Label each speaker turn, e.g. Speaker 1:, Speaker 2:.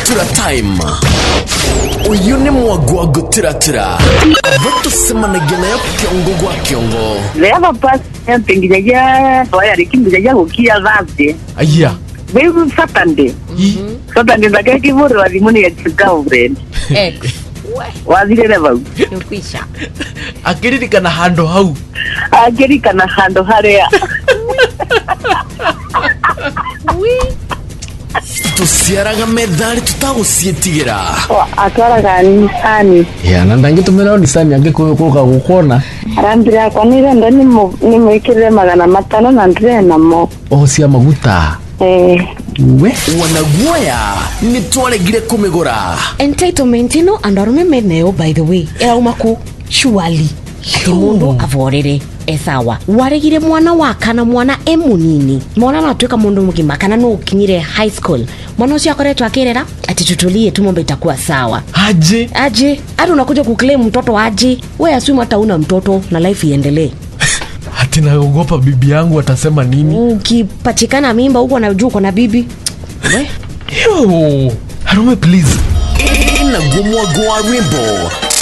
Speaker 1: gutira time. Uyu ni mwago wa gutira. Avato semanagia nayo kiongo gwa kiongo.
Speaker 2: Leva pasi pengijaja waya rikingijaja kukia dhate.
Speaker 1: Aya.
Speaker 2: Wewe Saturday. Saturday ndake kiburi wazimuni ya girlfriend.
Speaker 3: Ex.
Speaker 2: Wazile leva.
Speaker 3: Nukwisha.
Speaker 1: Akiridi kana hando hau.
Speaker 2: Akiri kana hando harea.
Speaker 1: Tusiaraga medali tutagusietigira.
Speaker 2: Atwara kanisani.
Speaker 4: Ya nandangi tumera nisani yange kuka gukona.
Speaker 2: Arambira kwa nirenda ni mwikire magana matano na ndire namo.
Speaker 4: Cia maguta. We
Speaker 1: Wanaguaya ni twaregire kumigura.
Speaker 3: Entitlement ino andarume meneo by the way. Era umaku surely. Ati mundu avorere esawa. Waregire mwana wakana mwana emunini. Mwana natuika mundu mugima kana no ukinyire high school. Mwana ucio akoretwa akirera ati tutulie tumombe itakuwa sawa.
Speaker 1: Aje.
Speaker 3: Hadi unakuja kuclaim mtoto aje. Wewe assume hata una mtoto na life iendelee.
Speaker 1: Hati naogopa bibi yangu atasema nini?
Speaker 3: Ukipachikana mimba huko na juu na bibi. We?
Speaker 1: Yo, Harume please. Ina gumwa gwa wimbo